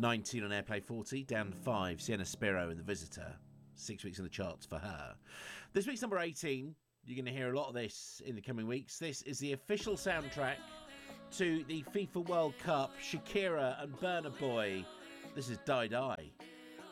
19 on Airplay 40, down 5, Sienna Spiro and The Visitor. 6 weeks in the charts for her. This week's number 18, you're going to hear a lot of this in the coming weeks. This is the official soundtrack to the FIFA World Cup, Shakira and Burna Boy. This is Die Die.